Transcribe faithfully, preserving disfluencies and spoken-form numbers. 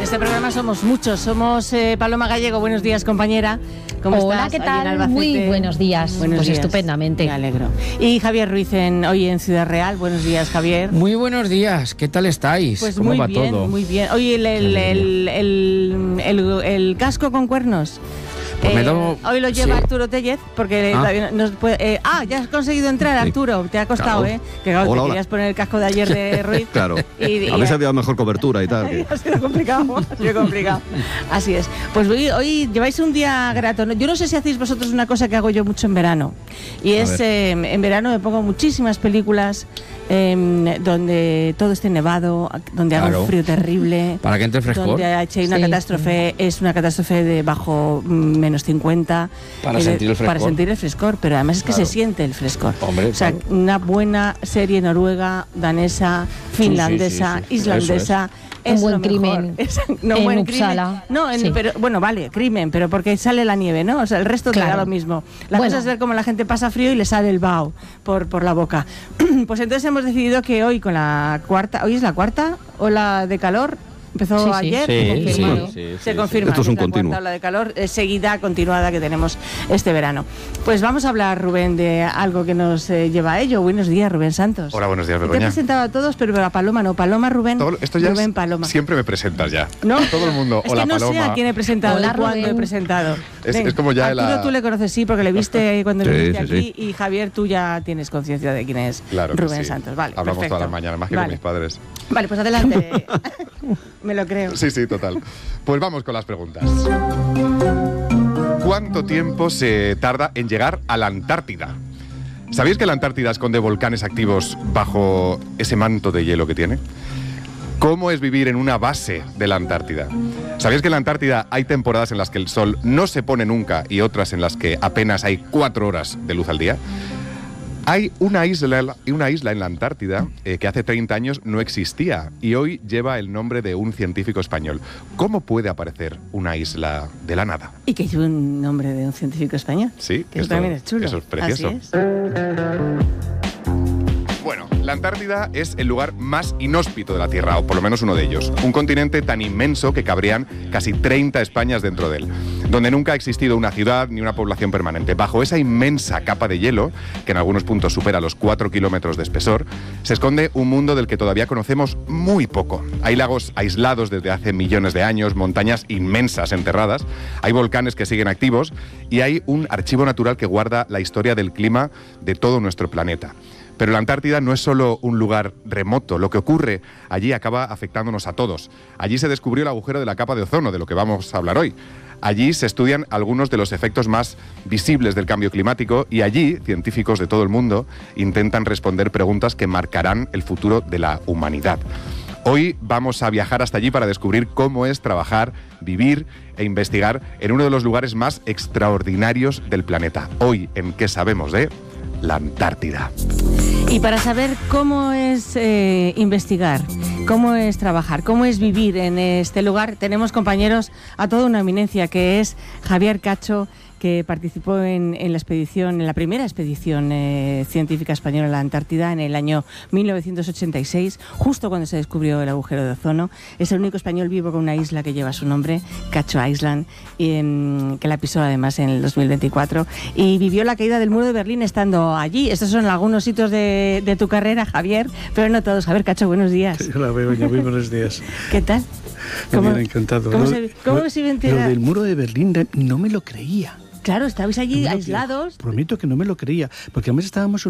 este programa somos muchos. Somos eh, Paloma Gallego. Buenos días, compañera. ¿Cómo Hola, estás? ¿qué tal? Muy buenos días. Buenos pues días. Estupendamente. Me alegro. Y Javier Ruiz en, hoy en Ciudad Real. Buenos días, Javier. Muy buenos días. ¿Qué tal estáis? Pues ¿Cómo muy va bien, todo? muy bien. Oye, el, el, el, el, el, el casco con cuernos. Pues eh, me lo- hoy lo lleva sí. Arturo Tellez porque Ah. todavía nos puede, eh, ah, ya has conseguido entrar, Arturo. Te ha costado, Claro. ¿eh? Que claro, Hola, te hola. querías poner el casco de ayer de Ruiz. Claro. Y- y- a veces había mejor cobertura y tal. que- Ha sido complicado, ha sido complicado. Así es. Pues hoy, hoy lleváis un día grato. ¿no? Yo no sé si hacéis vosotros una cosa que hago yo mucho en verano. Y A es, ver. eh, en verano me pongo muchísimas películas eh, donde todo esté nevado, donde haga Claro. un frío terrible. Para que entre frescor. Donde hay una Sí. catástrofe, es una catástrofe de bajo mm, menos cincuenta. Para Eh, sentir el frescor. Para sentir el frescor, pero además es que Claro. se siente el frescor. Hombre, o sea, claro. una buena serie noruega, danesa, finlandesa, sí, sí, sí. islandesa. Un es buen lo mejor. crimen Es- no, en buen Uppsala. crimen. No, en- Sí. pero bueno, vale, crimen, pero porque sale la nieve, ¿no? O sea, el resto te da Claro. lo mismo. La Bueno. cosa es ver cómo la gente pasa frío y le sale el vaho por, por la boca. Pues entonces hemos decidido que hoy con la cuarta, ¿hoy es la cuarta ola de calor? Empezó Sí, sí. ayer, Sí, confirmado. sí, sí, se sí, confirma. Esto es que un la continuo. cuarta ola de calor eh, seguida, continuada que tenemos este verano. Pues vamos a hablar, Rubén, de algo que nos eh, lleva a ello. Buenos días, Rubén Santos. Hola, buenos días, Te he Begoña. presentado a todos, pero a Paloma no. Paloma, Rubén. Todo- esto ya Rubén, es- Paloma. siempre me presentas ya. ¿No? Todo el mundo. Es Hola, que no Paloma. sé a quién he presentado, Hola, ni cuándo he Rubén. presentado. Es- Ven, es como ya Arturo la- tú le conoces, sí, porque le viste cuando Sí, viniste sí, aquí. sí. Y Javier, tú ya tienes conciencia de quién es Claro que Rubén sí. Santos. Vale, Hablamos perfecto. todas las mañanas, más que Vale. con mis padres. Vale, pues adelante. Me lo creo. Sí, sí, total. Pues vamos con las preguntas. ¿Cuánto tiempo se tarda en llegar a la Antártida? ¿Sabéis que la Antártida esconde volcanes activos bajo ese manto de hielo que tiene? ¿Cómo es vivir en una base de la Antártida? ¿Sabéis que en la Antártida hay temporadas en las que el sol no se pone nunca y otras en las que apenas hay cuatro horas de luz al día? Hay una isla, una isla en la Antártida eh, que hace treinta años no existía y hoy lleva el nombre de un científico español. ¿Cómo puede aparecer una isla de la nada? Y que lleve un nombre de un científico español. Sí, Que eso esto- también es chulo. eso es precioso. Así es. Bueno, la Antártida es el lugar más inhóspito de la Tierra, o por lo menos uno de ellos. Un continente tan inmenso que cabrían casi treinta Españas dentro de él, donde nunca ha existido una ciudad ni una población permanente. Bajo esa inmensa capa de hielo, que en algunos puntos supera los cuatro kilómetros de espesor, se esconde un mundo del que todavía conocemos muy poco. Hay lagos aislados desde hace millones de años, montañas inmensas enterradas, hay volcanes que siguen activos y hay un archivo natural que guarda la historia del clima de todo nuestro planeta. Pero la Antártida no es solo un lugar remoto. Lo que ocurre allí acaba afectándonos a todos. Allí se descubrió el agujero de la capa de ozono, de lo que vamos a hablar hoy. Allí se estudian algunos de los efectos más visibles del cambio climático y allí científicos de todo el mundo intentan responder preguntas que marcarán el futuro de la humanidad. Hoy vamos a viajar hasta allí para descubrir cómo es trabajar, vivir e investigar en uno de los lugares más extraordinarios del planeta. Hoy, en ¿Qué sabemos de la Antártida? Y para saber cómo es eh, investigar, cómo es trabajar, cómo es vivir en este lugar, tenemos compañeros a toda una eminencia, que es Javier Cacho, que participó en, en la expedición, en la primera expedición eh, científica española a la Antártida en el año mil novecientos ochenta y seis, justo cuando se descubrió el agujero de ozono. Es el único español vivo con una isla que lleva su nombre, Cacho Island, y, em, que la pisó además en el dos mil veinticuatro, y vivió la caída del muro de Berlín estando allí. Estos son algunos hitos de, de tu carrera, Javier, pero no todos. Javier Cacho, buenos días. Hola, Begoña, muy buenos días. ¿Qué tal? Muy bien, encantado. ¿Cómo Lo- se, cómo lo- se iba a Lo enterar? del muro de Berlín de- no me lo creía. Claro, estabais allí No me lo aislados. creía. Prometo que no me lo creía, porque además estábamos